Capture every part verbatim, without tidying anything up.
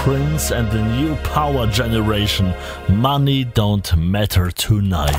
Prince and the New Power Generation. Money don't matter tonight.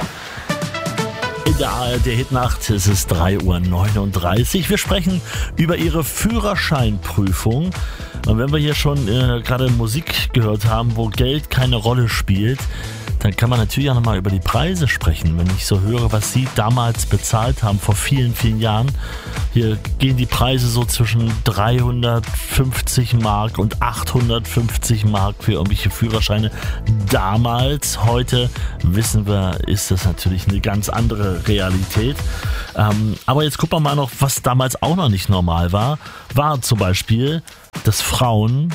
In der A R D-Hitnacht ist es drei Uhr neununddreißig. Wir sprechen über Ihre Führerscheinprüfung. Und wenn wir hier schon äh, gerade Musik gehört haben, wo Geld keine Rolle spielt, dann kann man natürlich auch nochmal über die Preise sprechen. Wenn ich so höre, was Sie damals bezahlt haben, vor vielen, vielen Jahren. Hier gehen die Preise so zwischen dreihundertfünfzig Mark und achthundertfünfzig Mark für irgendwelche Führerscheine. Damals, heute wissen wir, ist das natürlich eine ganz andere Realität. Ähm, aber jetzt gucken wir mal noch, was damals auch noch nicht normal war. War zum Beispiel, dass Frauen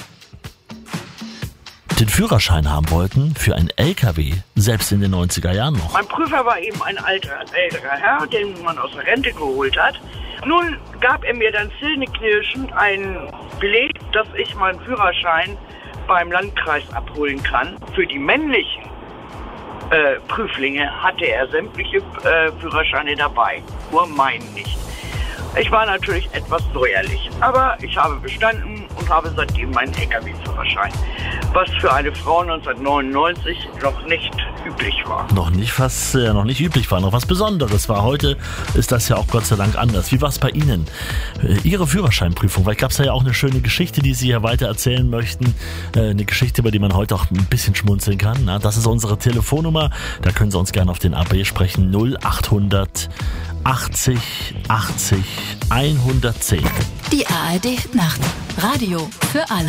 den Führerschein haben wollten für einen L K W, selbst in den neunziger Jahren noch. Mein Prüfer war eben ein alter, älterer Herr, den man aus der Rente geholt hat. Nun gab er mir dann zähneknirschend einen Beleg, dass ich meinen Führerschein beim Landkreis abholen kann. Für die männlichen äh, Prüflinge hatte er sämtliche äh, Führerscheine dabei, nur meinen nicht. Ich war natürlich etwas säuerlich, aber ich habe bestanden und habe seitdem meinen L K W-Führerschein, was für eine Frau neunzehnhundertneunundneunzig noch nicht üblich war. Noch nicht was, äh, noch nicht üblich war, noch was Besonderes war. Heute ist das ja auch Gott sei Dank anders. Wie war es bei Ihnen? Äh, Ihre Führerscheinprüfung, weil gab es ja auch eine schöne Geschichte, die Sie hier weiter erzählen möchten. Äh, eine Geschichte, über die man heute auch ein bisschen schmunzeln kann. Na, das ist unsere Telefonnummer, da können Sie uns gerne auf den A B sprechen. null achthundert achtzig achtzig hundertzehn. Die A R D Nacht. Radio für alle.